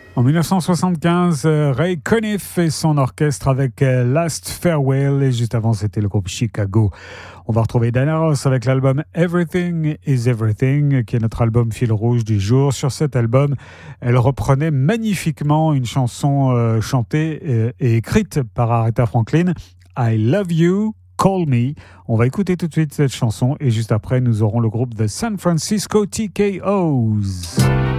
En 1975, Ray Conniff et son orchestre avec Last Farewell, et juste avant c'était le groupe Chicago. On va retrouver Diana Ross avec l'album Everything is Everything, qui est notre album fil rouge du jour. Sur cet album, elle reprenait magnifiquement une chanson chantée et écrite par Aretha Franklin, I Love You, Call Me. On va écouter tout de suite cette chanson et juste après nous aurons le groupe The San Francisco TKOs.